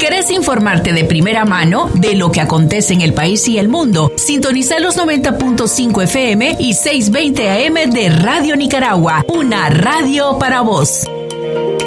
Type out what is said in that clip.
querés informarte de primera mano de lo que acontece en el país y el mundo, sintoniza los 90.5 FM y 620 AM de Radio Nicaragua, una radio para vos.